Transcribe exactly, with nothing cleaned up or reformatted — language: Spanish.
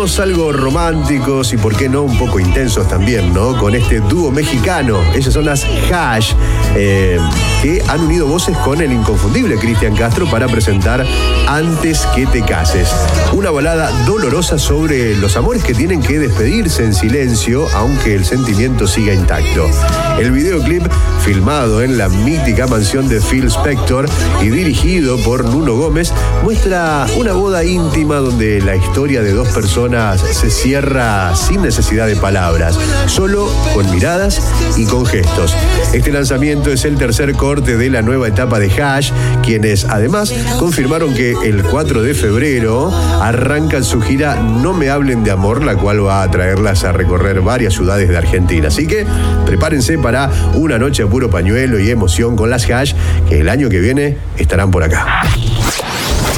ponemos algo románticos y por qué no un poco intensos también, ¿no? Con este dúo mexicano. Ellas son las Hash, eh, que han unido voces con el inconfundible Cristian Castro para presentar Antes que te cases. Una balada dolorosa sobre los amores que tienen que despedirse en silencio, aunque el sentimiento siga intacto. El videoclip, filmado en la mítica mansión de Phil Spector y dirigido por Nuno Gómez, muestra una boda íntima donde la historia de dos personas se cierra sin necesidad de palabras, solo con miradas y con gestos. Este lanzamiento es el tercer corte de la nueva etapa de Hash, quienes además confirmaron que el cuatro de febrero arrancan su gira No me hablen de amor, la cual va a traerlas a recorrer varias ciudades de Argentina. Así que prepárense para una noche a puro pañuelo y emoción con las Hash, que el año que viene estarán por acá.